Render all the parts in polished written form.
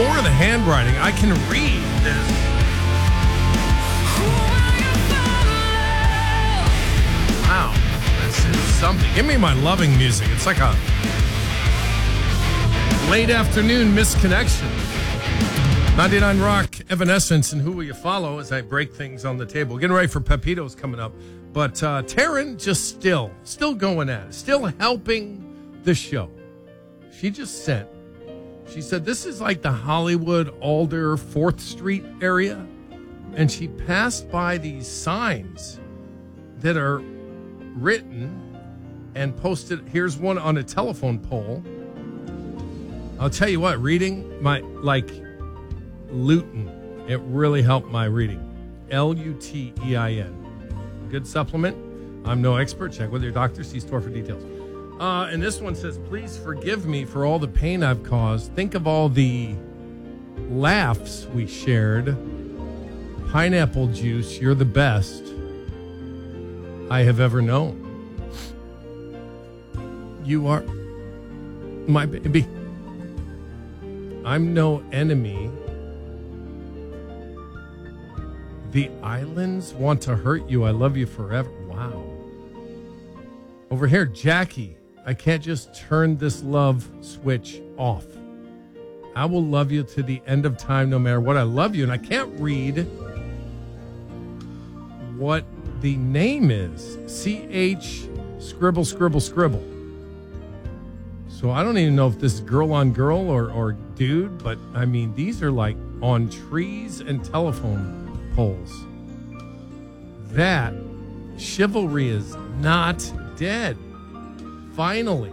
more of the handwriting. I can read this. Wow, this is something. Give me my loving music. It's like a late afternoon misconnection. 99 Rock, Evanescence, and Who Will You Follow as I break things on the table. Getting ready for Pepito's coming up. But Taryn just still going at it. Still helping the show. She just said, this is like the Hollywood, Alder, 4th Street area. And she passed by these signs that are written and posted. Here's one on a telephone pole. I'll tell you what, reading Lutein, it really helped my reading. Lutein. Good supplement. I'm no expert. Check with your doctor. See store for details. And this one says, please forgive me for all the pain I've caused. Think of all the laughs we shared. Pineapple juice, you're the best I have ever known. You are my baby. I'm no enemy. The islands want to hurt you. I love you forever. Wow. Over here, Jackie. I can't just turn this love switch off. I will love you to the end of time no matter what. I love you. And I can't read what the name is. CH scribble, scribble, scribble. So I don't even know if this is girl on girl or dude, but I mean, these are like on trees and telephone poles. That chivalry is not dead. Finally.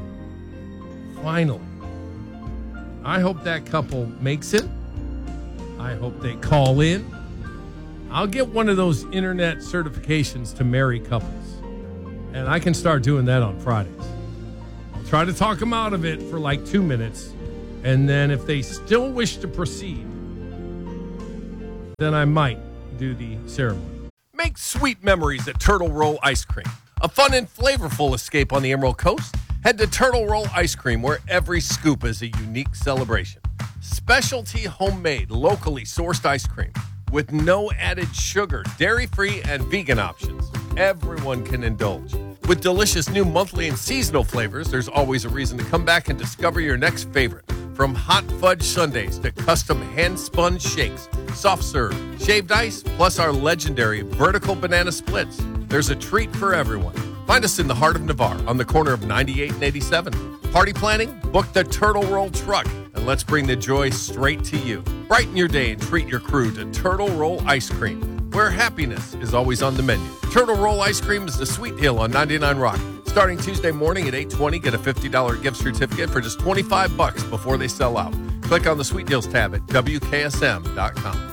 I hope that couple makes it. I hope they call in. I'll get one of those internet certifications to marry couples. And I can start doing that on Fridays. I'll try to talk them out of it for like 2 minutes. And then if they still wish to proceed, then I might do the ceremony. Make sweet memories at Turtle Roll Ice Cream. A fun and flavorful escape on the Emerald Coast. Head to Turtle Roll Ice Cream, where every scoop is a unique celebration. Specialty homemade, locally sourced ice cream with no added sugar, dairy-free, and vegan options. Everyone can indulge. With delicious new monthly and seasonal flavors, there's always a reason to come back and discover your next favorite. From hot fudge sundaes to custom hand-spun shakes, soft serve, shaved ice, plus our legendary vertical banana splits. There's a treat for everyone. Find us in the heart of Navarre on the corner of 98 and 87. Party planning? Book the Turtle Roll truck, and let's bring the joy straight to you. Brighten your day and treat your crew to Turtle Roll Ice Cream, where happiness is always on the menu. Turtle Roll Ice Cream is the sweet deal on 99 Rock. Starting Tuesday morning at 8:20, get a $50 gift certificate for just $25 before they sell out. Click on the Sweet Deals tab at WKSM.com.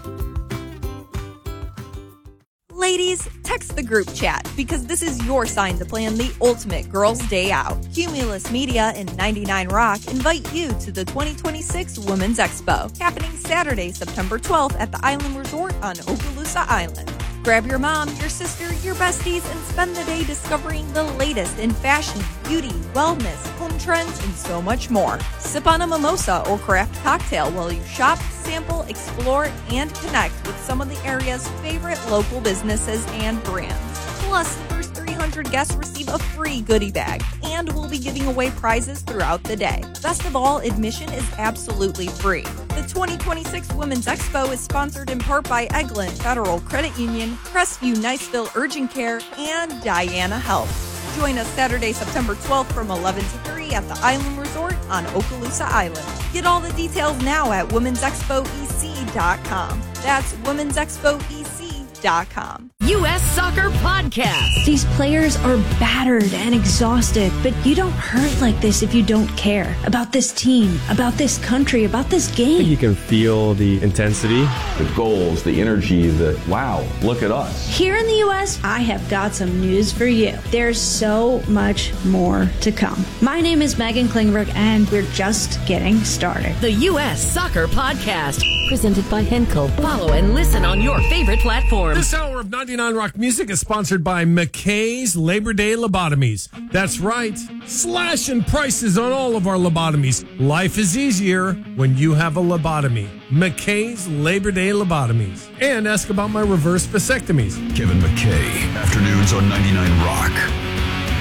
Ladies, text the group chat because this is your sign to plan the ultimate girls' day out. Cumulus Media and 99 Rock invite you to the 2026 Women's Expo, happening Saturday, September 12th at the Island Resort on Okaloosa Island. Grab your mom, your sister, your besties, and spend the day discovering the latest in fashion, beauty, wellness, home trends, and so much more. Sip on a mimosa or craft cocktail while you shop, sample, explore, and connect with some of the area's favorite local businesses and brands. Plus, the first 300 guests receive a free goodie bag, and we'll be giving away prizes throughout the day. Best of all, admission is absolutely free. The 2026 Women's Expo is sponsored in part by Eglin Federal Credit Union, Crestview Niceville Urgent Care, and Diana Health. Join us Saturday, September 12th from 11 to 3 at the Island Resort on Okaloosa Island. Get all the details now at womensexpoec.com. That's womensexpoec.com. U.S. Soccer Podcast. These players are battered and exhausted, but you don't hurt like this if you don't care about this team, about this country, about this game. You can feel the intensity. The goals, the energy, wow, look at us. Here in the U.S., I have got some news for you. There's so much more to come. My name is Megan Klingberg, and we're just getting started. The U.S. Soccer Podcast. Presented by Henkel. Follow and listen on your favorite platform. This hour of 99 Rock Music is sponsored by McKay's Labor Day Lobotomies. That's right, slashing prices on all of our lobotomies. Life is easier when you have a lobotomy. McKay's Labor Day Lobotomies. And ask about my reverse vasectomies. Kevin McKay, afternoons on 99 Rock.